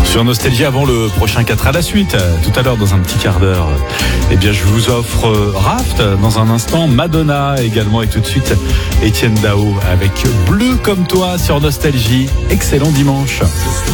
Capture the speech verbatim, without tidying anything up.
Sur Nostalgie, avant le prochain quatre à la suite, tout à l'heure dans un petit quart d'heure, eh bien je vous offre Raft dans un instant, Madonna également, et tout de suite Étienne Dao avec Bleu comme toi sur Nostalgie. Excellent dimanche.